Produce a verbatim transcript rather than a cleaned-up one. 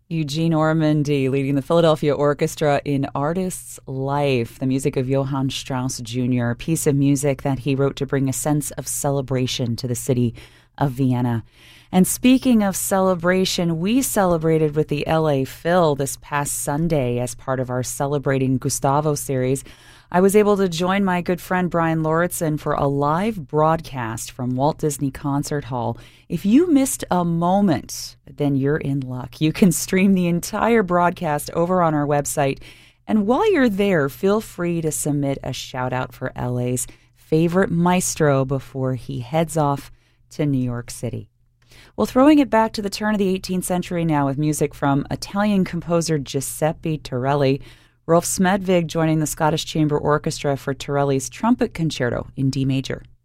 Eugene Ormandy leading the Philadelphia Orchestra in Artist's Life, the music of Johann Strauss Junior, a piece of music that he wrote to bring a sense of celebration to the city of Vienna. And speaking of celebration, we celebrated with the L A Phil this past Sunday as part of our Celebrating Gustavo series. I was able to join my good friend Brian Lauritsen for a live broadcast from Walt Disney Concert Hall. If you missed a moment, then you're in luck. You can stream the entire broadcast over on our website. And while you're there, feel free to submit a shout out for L A's favorite maestro before he heads off to New York City. Well, throwing it back to the turn of the eighteenth century now with music from Italian composer Giuseppe Torelli, Rolf Smedvig joining the Scottish Chamber Orchestra for Torelli's Trumpet Concerto in D major.